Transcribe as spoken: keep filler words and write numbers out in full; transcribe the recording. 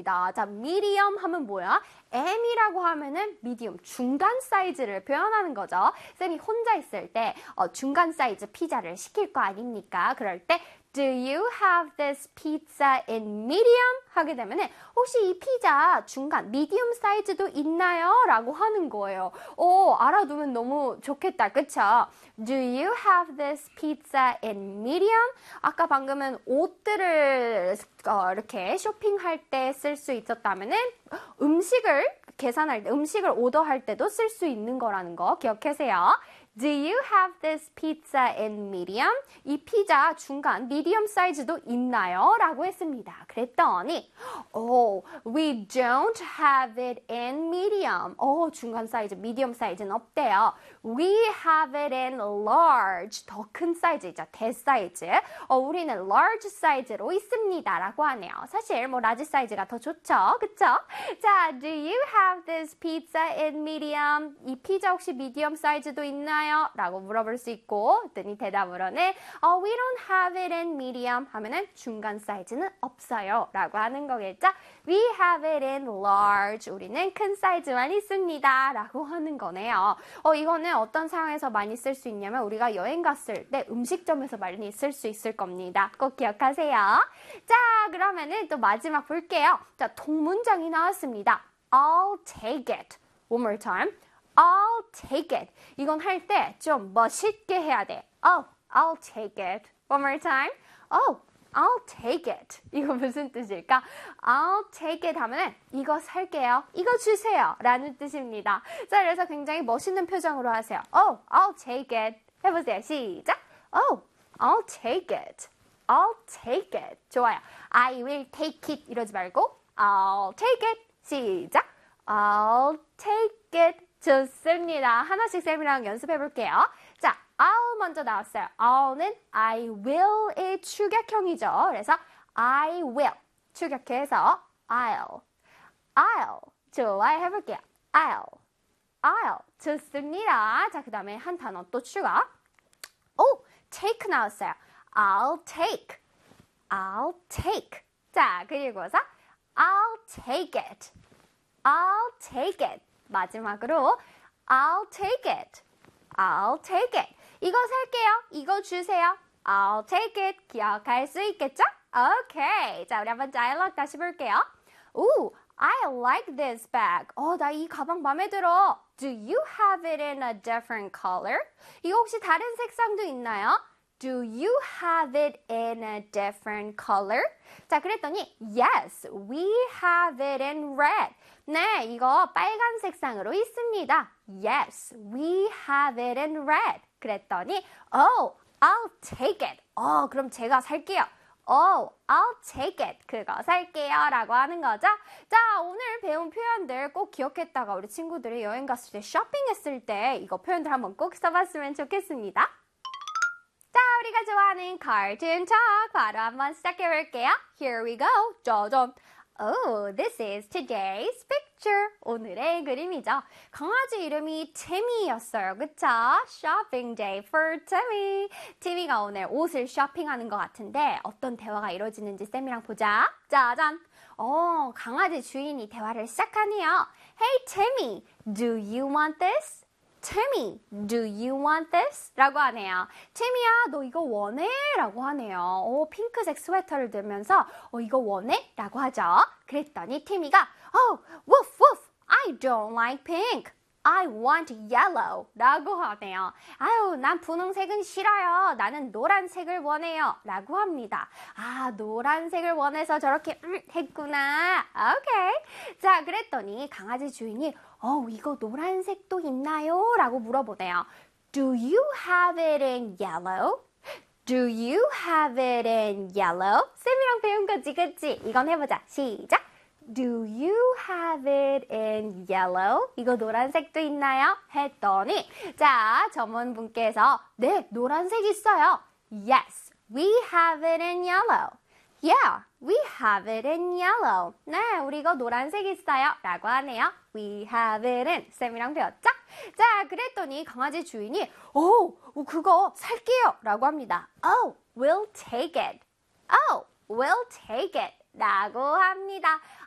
있습니다. 자, medium 하면 뭐야? M이라고 하면은 medium, 중간 사이즈를 표현하는 거죠. 쌤이 혼자 있을 때 어, 중간 사이즈 피자를 시킬 거 아닙니까? 그럴 때 Do you have this pizza in medium? 하게 되면은 혹시 이 피자 중간 medium 사이즈도 있나요? 라고 하는 거예요. 오, 알아두면 너무 좋겠다. 그쵸? Do you have this pizza in medium? 아까 방금은 옷들을 어, 이렇게 쇼핑할 때 쓸 수 있었다면은 음식을 계산할 때, 음식을 오더할 때도 쓸 수 있는 거라는 거 기억하세요. Do you have this pizza in medium? 이 피자 중간 medium 사이즈도 있나요? 라고 했습니다. 그랬더니 Oh, we don't have it in medium. 어, 중간 사이즈, medium 사이즈는 없대요. We have it in large. 더 큰 사이즈이죠. 대사이즈. 어, 우리는 large 사이즈로 있습니다. 라고 하네요. 사실 뭐 large 사이즈가 더 좋죠. 그쵸? 자, do you have this pizza in medium? 이 피자 혹시 medium 사이즈도 있나요? 라고 물어볼 수 있고 그랬더니 대답으로는 oh, we don't have it in medium 하면은 중간 사이즈는 없어요 라고 하는 거겠죠. We have it in large. 우리는 큰 사이즈만 있습니다 라고 하는 거네요. 어, 이거는 어떤 상황에서 많이 쓸 수 있냐면 우리가 여행 갔을 때 음식점에서 많이 쓸 수 있을 겁니다. 꼭 기억하세요. 자, 그러면은 또 마지막 볼게요. 자, 동문장이 나왔습니다. I'll take it. One more time. I'll take it. 이건 할 때 좀 멋있게 해야 돼. Oh, I'll take it. One more time. Oh, I'll take it. 이거 무슨 뜻일까? I'll take it 하면은 이거 살게요. 이거 주세요. 라는 뜻입니다. 자, 그래서 굉장히 멋있는 표정으로 하세요. Oh, I'll take it. 해보세요. 시작. Oh, I'll take it. I'll take it. 좋아요. I will take it. 이러지 말고 I'll take it. 시작. I'll take it. 좋습니다. 하나씩 쌤이랑 연습해 볼게요. 자, I'll 먼저 나왔어요. I'll는 I will의 축약형이죠. 그래서 I will 축약해서 I'll, I'll 좋아요. 해볼게요. I'll, I'll 좋습니다. 자, 그 다음에 한 단어 또 추가. 오, take 나왔어요. I'll take, I'll take. 자, 그리고서 I'll take it, I'll take it. 마지막으로 I'll take it. I'll take it. 이거 살게요. 이거 주세요. I'll take it. 기억할 수 있겠죠? 오케이. 자, 우리 한번 dialogue 다시 볼게요. Ooh, I like this bag. 어, 나 이 가방 마음에 들어. Do you have it in a different color? 이거 혹시 다른 색상도 있나요? Do you have it in a different color? 자, 그랬더니 Yes, we have it in red. 네, 이거 빨간 색상으로 있습니다. Yes, we have it in red. 그랬더니 Oh, I'll take it. 어, 그럼 제가 살게요. Oh, I'll take it. 그거 살게요. 라고 하는 거죠. 자, 오늘 배운 표현들 꼭 기억했다가 우리 친구들이 여행 갔을 때 쇼핑했을 때 이거 표현들 한번 꼭 써봤으면 좋겠습니다. 자, 우리가 좋아하는 cartoon talk 바로 한번 시작해 볼게요. Here we go. 짜잔. Oh, this is today's picture. 오늘의 그림이죠. 강아지 이름이 티미였어요. 그쵸? Shopping day for Timmy. 티미가 오늘 옷을 쇼핑하는 것 같은데 어떤 대화가 이루어지는지 쌤이랑 보자. 짜잔. 어, 강아지 주인이 대화를 시작하네요. Hey, Timmy, do you want this? Timmy, do you want this? 라고 하네요. 티미야, 너 이거 원해? 라고 하네요. 오, 핑크색 스웨터를 들면서 어, 이거 원해? 라고 하죠. 그랬더니 티미가 Oh, woof, woof, I don't like pink. I want yellow. 라고 하네요. 아유, 난 분홍색은 싫어요. 나는 노란색을 원해요. 라고 합니다. 아, 노란색을 원해서 저렇게 음, 했구나. 오케이. 자, 그랬더니 강아지 주인이 어, 이거 노란색도 있나요? 라고 물어보네요. Do you have it in yellow? Do you have it in yellow? 쌤이랑 배운 거지, 그치? 이건 해보자. 시작. Do you have it in yellow? 이거 노란색도 있나요? 했더니 자, 전문분께서 네, 노란색 있어요. Yes, we have it in yellow. Yeah, we have it in yellow. 네, 우리 이거 노란색 있어요. 라고 하네요. We have it in. 쌤이랑 배웠죠? 자, 그랬더니 강아지 주인이 오, 그거 살게요. 라고 합니다. Oh, we'll take it. Oh, we'll take it. 라고 합니다.